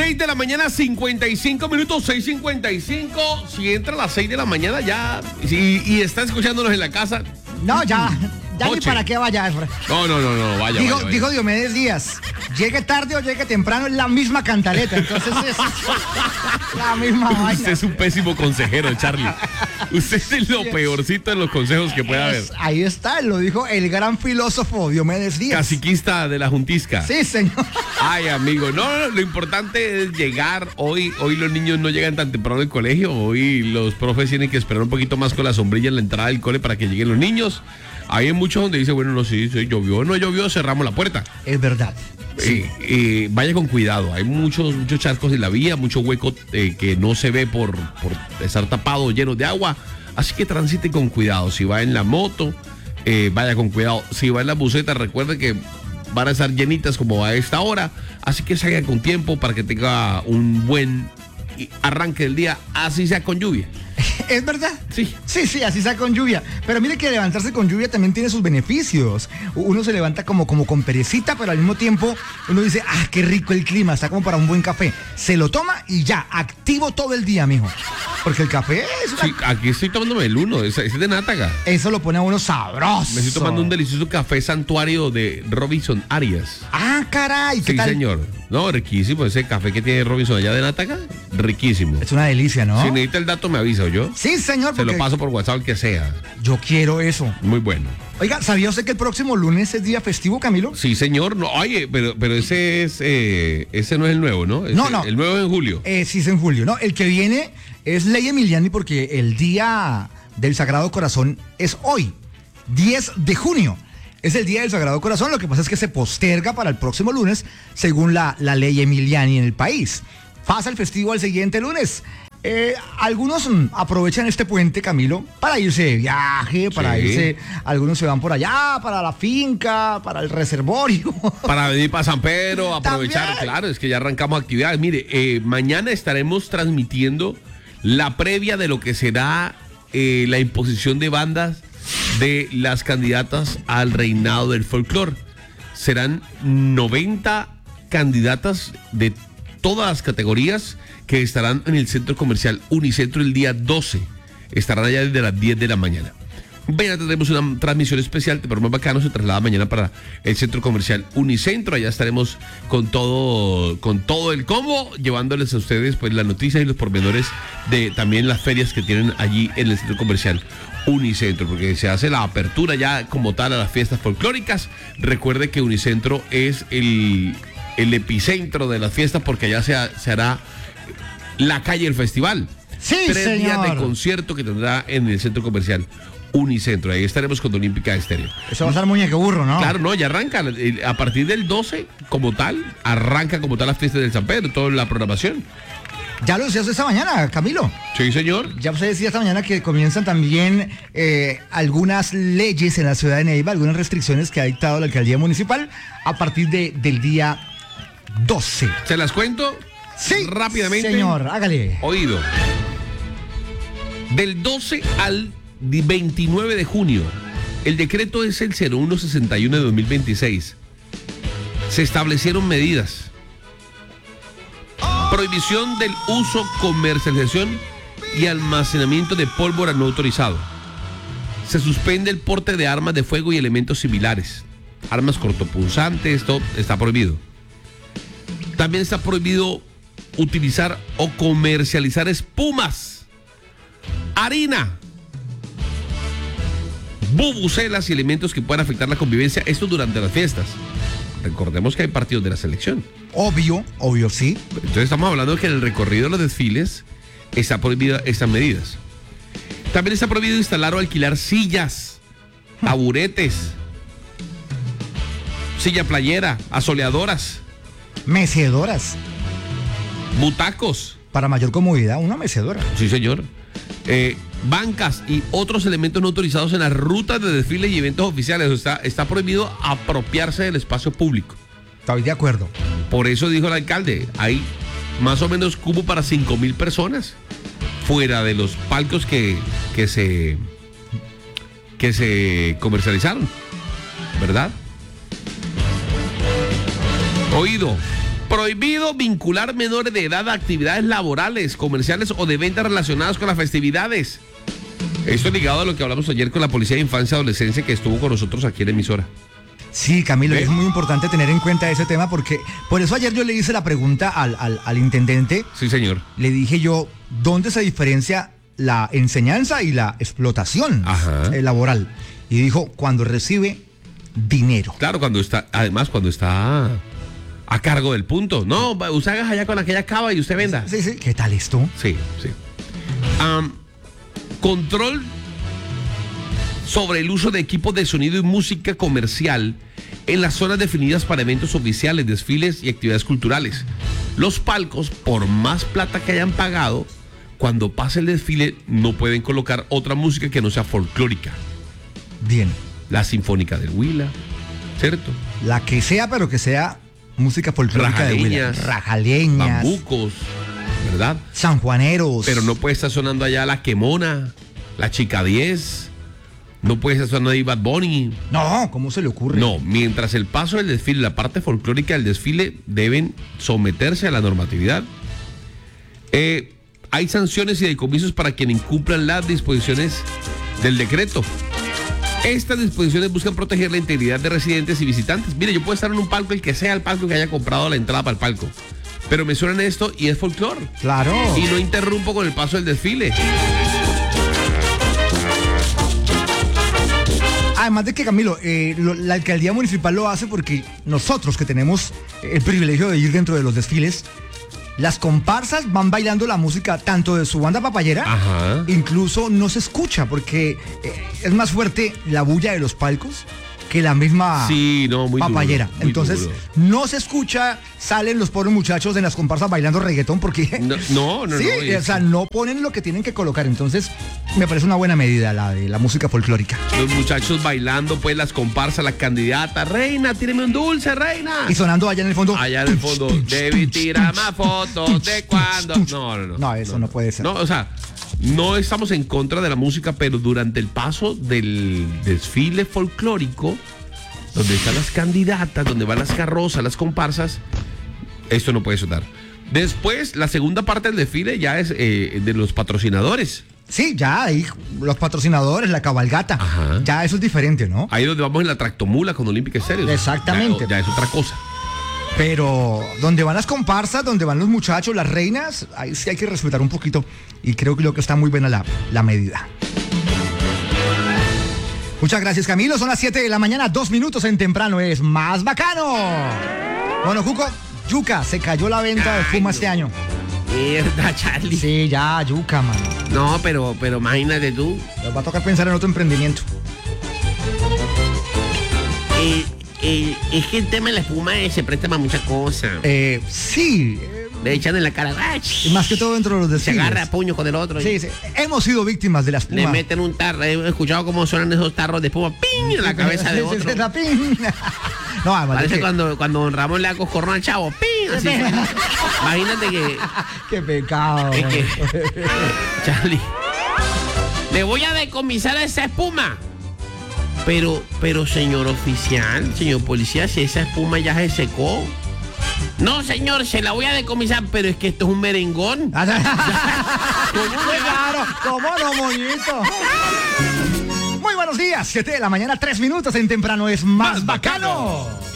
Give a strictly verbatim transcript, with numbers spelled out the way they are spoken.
seis de la mañana, cincuenta y cinco minutos, seis cincuenta y cinco. Si entra a las seis de la mañana ya y, y está escuchándonos en la casa. No, ya. Ya ni Oche. para qué vaya. No, no, no, no, vaya, Dijo, vaya, vaya. dijo Diomedes Díaz, llegue tarde o llegue temprano, es la misma cantaleta. Entonces es la misma vaina. Usted es un pésimo consejero, Charlie. Usted es lo peorcito de los consejos que puede haber. Es- ahí está, lo dijo el gran filósofo Diomedes Díaz. Caciquista de la Juntisca. Sí, señor. Ay, amigo, no, no, lo importante es llegar. Hoy, hoy los niños no llegan tan temprano al colegio. Hoy los profes tienen que esperar un poquito más con la sombrilla en la entrada del cole para que lleguen los niños. Hay muchos donde dice, bueno, no, sí, sí, llovió, no llovió, cerramos la puerta. Es verdad. Sí. Eh, eh, vaya con cuidado, hay muchos, muchos charcos en la vía, mucho hueco eh, que no se ve por, por estar tapado, lleno de agua. Así que transite con cuidado. Si va en la moto, eh, vaya con cuidado. Si va en la buseta, recuerde que van a estar llenitas como a esta hora. Así que salga con tiempo para que tenga un buen arranque del día, así sea con lluvia. ¿Es verdad? Sí. Sí, sí, así está con lluvia. Pero mire que levantarse con lluvia también tiene sus beneficios. Uno se levanta como, como con perecita, pero al mismo tiempo uno dice, ah, qué rico el clima, está como para un buen café. Se lo toma y ya, activo todo el día, mijo. Porque el café es una... Sí, aquí estoy tomándome el uno, ese es de Nátaga. Eso lo pone a uno sabroso. Me estoy tomando un delicioso café santuario de Robinson Arias. Ah, caray, ¿qué Sí, tal? señor. No, riquísimo. Ese café que tiene Robinson allá de Nátaga, riquísimo. Es una delicia, ¿no? Si necesita el dato, me avisa yo. Sí, señor, Se lo porque paso por WhatsApp, el que sea. yo quiero eso. Muy bueno. Oiga, ¿sabía usted que el próximo lunes es día festivo, Camilo? Sí, señor. No, oye, pero, pero ese es eh, ese no es el nuevo, ¿no? Ese- No, no. El nuevo es en julio. Eh, sí, es en julio, ¿no? El que viene es Ley Emiliani porque el día del Sagrado Corazón es hoy, diez de junio. Es el día del Sagrado Corazón, lo que pasa es que se posterga para el próximo lunes según la, la Ley Emiliani en el país. Pasa el festivo al siguiente lunes. Eh, algunos mm, aprovechan este puente, Camilo, para irse de viaje, para Sí. irse, algunos se van por allá, para la finca, para el reservorio. Para venir para San Pedro, aprovechar, También. claro, es que ya arrancamos actividades. Mire, eh, mañana estaremos transmitiendo la previa de lo que será eh, la imposición de bandas de las candidatas al reinado del folclore. Serán noventa candidatas de todas las categorías que estarán en el centro comercial Unicentro el día doce. Estarán allá desde las diez de la mañana. Mañana tendremos una transmisión especial, pero más bacano, se traslada mañana para el centro comercial Unicentro. Allá estaremos con todo, con todo el combo, llevándoles a ustedes pues las noticias y los pormenores de también las ferias que tienen allí en el centro comercial Unicentro, porque se hace la apertura ya como tal a las fiestas folclóricas. Recuerde que Unicentro es el, el epicentro de las fiestas porque allá se, ha- se hará la calle del festival. Sí, Tres días de señor. concierto que tendrá en el centro comercial Unicentro. Ahí estaremos con Olímpica Estéreo. Eso va a ser muñeque burro, ¿no? Claro, no, ya arranca. eh, A partir del doce, como tal, arranca como tal las fiestas del San Pedro, toda la programación. Ya lo decía usted esta mañana, Camilo. Sí, señor. Ya usted decía esta mañana que comienzan también eh, algunas leyes en la ciudad de Neiva, algunas restricciones que ha dictado la alcaldía municipal a partir de, del día doce. ¿Se las cuento? Sí, Rápidamente. señor, hágale. Oído. Del doce al veintinueve de junio, el decreto es el cero uno sesenta y uno de dos mil veintiséis. Se establecieron medidas. Prohibición del uso, comercialización y almacenamiento de pólvora no autorizado. Se suspende el porte de armas de fuego y elementos similares. Armas cortopunzantes, esto está prohibido. También está prohibido utilizar o comercializar espumas, harina, bubucelas y elementos que puedan afectar la convivencia, esto durante las fiestas. Recordemos que hay partidos de la selección. Obvio, obvio, sí. Entonces estamos hablando de que en el recorrido de los desfiles está prohibida estas medidas. También está prohibido instalar o alquilar sillas, taburetes, silla playera, asoleadoras, Mecedoras. butacos. Para mayor comodidad, una mecedora. Sí, señor. Eh, bancas y otros elementos no autorizados en las rutas de desfiles y eventos oficiales. Está, está prohibido apropiarse del espacio público. Estoy de acuerdo. Por eso dijo el alcalde, hay más o menos cubo para cinco mil personas fuera de los palcos que, que se que se comercializaron, ¿verdad? Oído. Prohibido vincular menores de edad a actividades laborales, comerciales o de ventas relacionadas con las festividades. Esto ligado a lo que hablamos ayer con la Policía de Infancia y Adolescencia que estuvo con nosotros aquí en la emisora. Sí, Camilo, ¿Eh? es muy importante tener en cuenta ese tema porque por eso ayer yo le hice la pregunta al, al, al intendente. Sí, señor. Le dije yo, ¿dónde se diferencia la enseñanza y la explotación eh, laboral? Y dijo, cuando recibe dinero. Claro, cuando está, además cuando está a cargo del punto. No, usted haga allá con aquella cava y usted venda. Sí, sí. ¿Qué tal esto? Sí, sí. Um, control sobre el uso de equipos de sonido y música comercial en las zonas definidas para eventos oficiales, desfiles y actividades culturales. Los palcos, por más plata que hayan pagado, cuando pase el desfile no pueden colocar otra música que no sea folclórica. Bien. La Sinfónica del Huila, ¿cierto? La que sea, pero que sea música folclórica de Huila. Rajaleñas. Bambucos, ¿verdad? Sanjuaneros. Pero no puede estar sonando allá la Quemona, la Chica diez. No puede estar sonando ahí Bad Bunny. No, ¿cómo se le ocurre? No, mientras el paso del desfile, la parte folclórica del desfile deben someterse a la normatividad. Eh, hay sanciones y decomisos para quien incumplan las disposiciones del decreto. Estas disposiciones buscan proteger la integridad de residentes y visitantes. Mire, yo puedo estar en un palco, el que sea el palco que haya comprado la entrada para el palco, pero me suenan esto y es folclore. Claro. Y no interrumpo con el paso del desfile. Además de que, Camilo, eh, lo, la alcaldía municipal lo hace porque nosotros que tenemos el privilegio de ir dentro de los desfiles, las comparsas van bailando la música tanto de su banda papayera, Ajá. incluso no se escucha porque eh, es más fuerte la bulla de los palcos que la misma sí, no, muy papayera. duro, muy Entonces, duro. no se escucha, salen los pobres muchachos en las comparsas bailando reggaetón porque... No, no, no. sí, no, es... o sea, no ponen lo que tienen que colocar. Entonces, me parece una buena medida la de la música folclórica. Los muchachos bailando, pues, las comparsas, la candidata. Reina, tíreme un dulce, reina. Y sonando allá en el fondo. Allá en el fondo. Debí tirar más fotos de cuando. No, no, no. No, eso no, no puede ser. No, o sea, no estamos en contra de la música, pero durante el paso del desfile folclórico, donde están las candidatas, donde van las carrozas, las comparsas, esto no puede sonar. Después, la segunda parte del desfile ya es eh, de los patrocinadores. Sí, ya ahí los patrocinadores, la cabalgata. Ajá. Ya eso es diferente, ¿no? Ahí donde vamos en la tractomula con Olímpica Estéreo. Exactamente. Ya, ya es otra cosa. Pero donde van las comparsas, donde van los muchachos, las reinas, ahí sí hay que respetar un poquito. Y creo que lo que está muy buena la, la medida. Muchas gracias, Camilo. Son las siete de la mañana, dos minutos en temprano. Es más bacano. Bueno, Cuco, yuca, se cayó la venta de espuma Ay, este no. año. Mierda, Charlie. Sí, ya, yuca, mano. No, pero, pero imagínate tú. Nos va a tocar pensar en otro emprendimiento. Eh, eh, es que el tema de la espuma eh, se presta para muchas cosas. Eh, sí. Le echan en la cara. ¡Ach! Y más que todo dentro de los Se desfiles. agarra a puño con el otro. Sí, y sí. Hemos sido víctimas de la espuma. le meten un tarro. He escuchado cómo suenan esos tarros de espuma. ¡Ping! En la cabeza de Sí, sí, otro. sí, la pin. No, además de Parece que- cuando, cuando don Ramón le da coscorrón al chavo. ¡Ping! Así. Imagínate que. Qué pecado. Es que. Charlie. Le voy a decomisar esa espuma. Pero, pero, señor oficial, señor policía, si esa espuma ya se secó. No, señor, se la voy a decomisar, pero es que esto es un merengón. ¿Cómo claro? ¿Cómo no, moñito? Muy buenos días, siete de la mañana, tres minutos en temprano es más, Más bacano. bacano.